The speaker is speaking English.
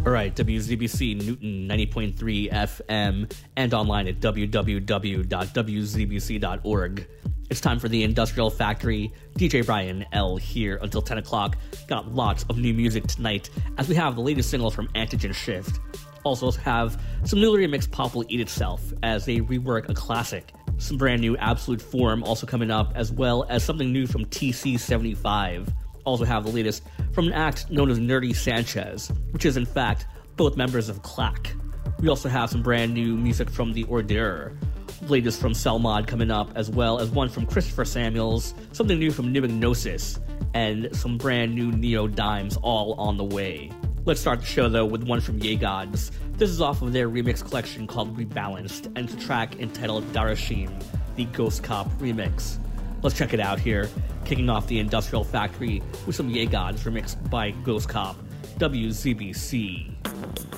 All right, WZBC Newton 90.3 FM and online at www.wzbc.org. It's time for the Industrial Factory. DJ Brian L. here until 10 o'clock. Got lots of new music tonight as we have the latest single from Antigen Shift. Also have some newly remixed Pop Will Eat Itself as they rework a classic. Some brand new Absolute Form also coming up, as well as something new from TC75. Also have the latest from an act known as Nerdy Sanchez, which is in fact both members of Clack. We also have some brand new music from The Ordure, latest from Selmod coming up, as well as one from Christopher Samuels, something new from New Gnosis, and some brand new Neo Dimes all on the way. Let's start the show though with one from Ye Gods. This is off of their remix collection called Rebalanced, and it's a track entitled Darashim, the Ghost Cop remix. Let's check it out here, kicking off the Industrial Factory with some Ye Gods remixed by Ghost Cop, WZBC.